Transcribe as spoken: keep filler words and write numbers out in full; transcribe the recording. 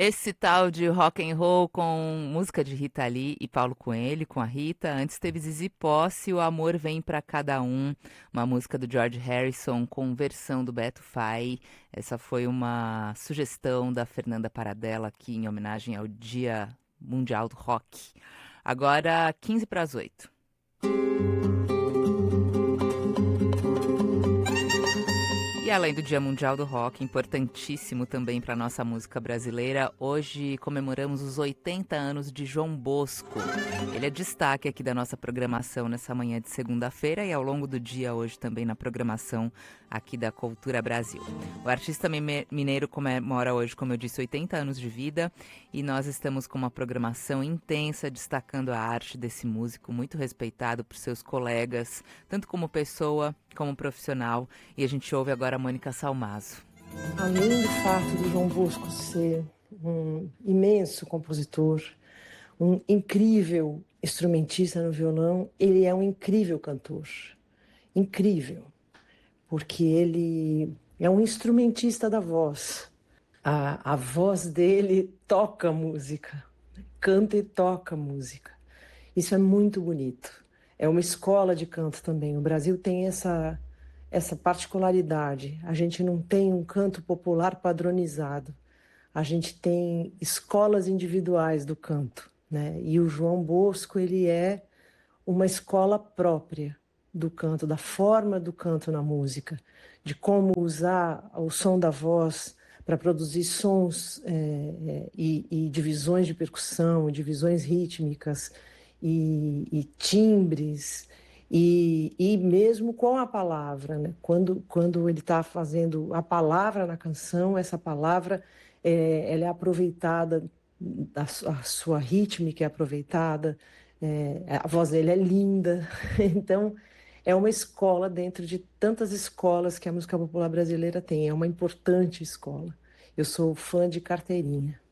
Esse tal de rock and roll com música de Rita Lee e Paulo Coelho, com a Rita. Antes teve Zizi Posse, O Amor Vem Pra Cada Um, uma música do George Harrison com versão do Beto Fai. Essa foi uma sugestão da Fernanda Paradella aqui em homenagem ao Dia Mundial do Rock. Agora, quinze para as oito. E além do Dia Mundial do Rock, importantíssimo também para a nossa música brasileira, hoje comemoramos os oitenta anos de João Bosco. Ele é destaque aqui da nossa programação nessa manhã de segunda-feira e ao longo do dia hoje também na programação aqui da Cultura Brasil. O artista mineiro comemora hoje, como eu disse, oitenta anos de vida e nós estamos com uma programação intensa destacando a arte desse músico muito respeitado por seus colegas, tanto como pessoa como profissional, e a gente ouve agora a Mônica Salmazo. Além do fato do João Bosco ser um imenso compositor, um incrível instrumentista no violão, ele é um incrível cantor. Incrível. Porque ele é um instrumentista da voz. A, a voz dele toca música, canta e toca música. Isso é muito bonito. É uma escola de canto também. O Brasil tem essa, essa particularidade. A gente não tem um canto popular padronizado. A gente tem escolas individuais do canto, né? E o João Bosco, ele é uma escola própria do canto, da forma do canto na música, de como usar o som da voz para produzir sons é, é, e, e divisões de percussão, divisões rítmicas, E, e timbres, e, e mesmo com a palavra, né? Quando, quando ele está fazendo a palavra na canção, essa palavra é, ela é aproveitada, a, a sua rítmica é aproveitada, é, a voz dele é linda, então é uma escola dentro de tantas escolas que a música popular brasileira tem, é uma importante escola. Eu sou fã de carteirinha.